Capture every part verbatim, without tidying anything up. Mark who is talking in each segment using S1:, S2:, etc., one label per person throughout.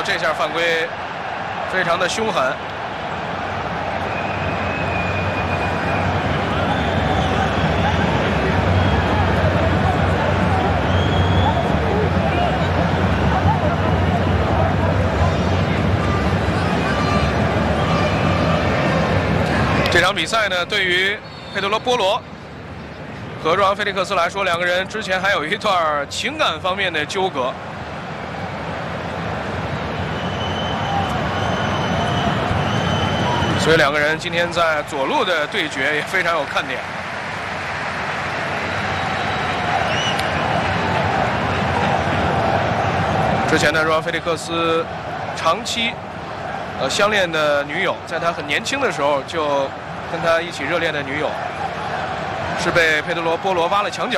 S1: 这下犯规非常的凶狠。这场比赛呢，对于佩德罗·波罗和若昂·菲利克斯来说，两个人之前还有一段情感方面的纠葛。所以两个人今天在左路的对决也非常有看点。之前呢，若昂·菲利克斯长期呃相恋的女友，在他很年轻的时候就跟他一起热恋的女友，是被佩德罗·波罗挖了墙角。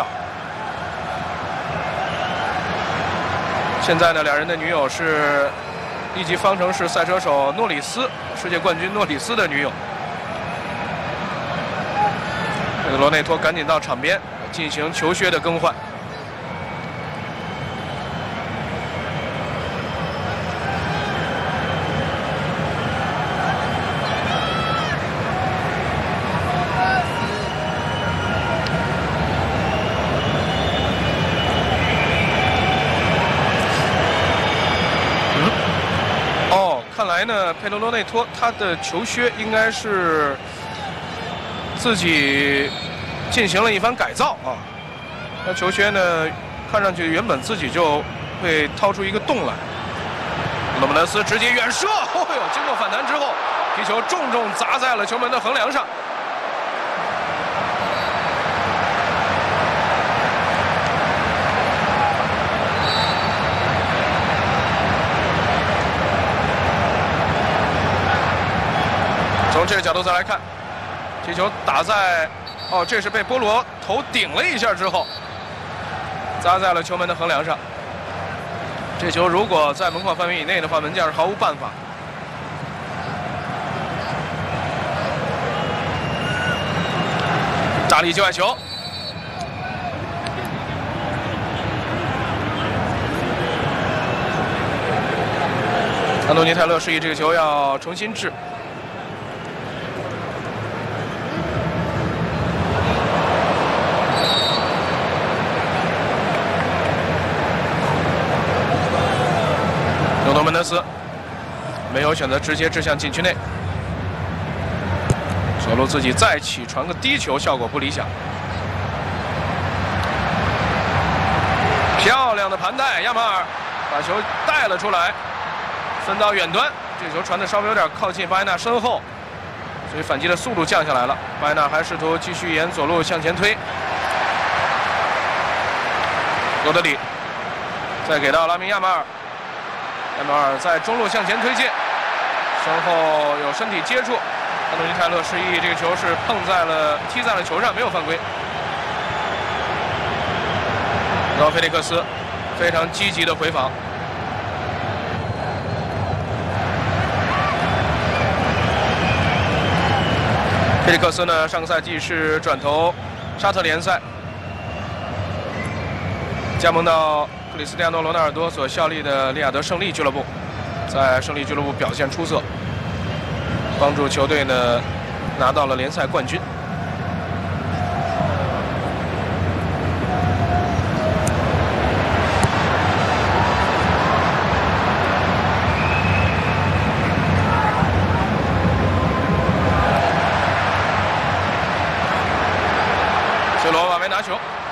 S1: 现在呢，两人的女友是一级方程式赛车手诺里斯，世界冠军诺里斯的女友。佩德罗内托赶紧到场边进行球靴的更换。看来呢，佩德罗内托他的球靴应该是自己进行了一番改造啊。那球靴呢，看上去原本自己就会掏出一个洞来。罗姆德斯直接远射，哦呦！经过反弹之后，皮球重重砸在了球门的横梁上。从这个角度再来看，这球打在，哦，这是被波罗头顶了一下之后，砸在了球门的横梁上。这球如果在门框范围以内的话，门将是毫无办法。大力界外球，安东尼泰勒示意这个球要重新掷。纽诺门德斯没有选择直接掷向禁区内，左路自己再起传个低球，效果不理想。漂亮的盘带，亚马尔把球带了出来，分到远端。这球传的稍微有点靠近巴埃纳身后，所以反击的速度降下来了。巴埃纳还试图继续沿左路向前推。罗德里再给到拉明亚马尔。亚马尔在中路向前推进，身后有身体接触，安东尼泰勒示意这个球是碰在了踢在了球上，没有犯规。然后菲利克斯非常积极的回防。菲利克斯呢，上个赛季是转投沙特联赛，加盟到克里斯蒂亚诺·罗纳尔多所效力的利雅得胜利俱乐部，在胜利俱乐部表现出色，帮助球队呢拿到了联赛冠军。C罗瓦维拿球。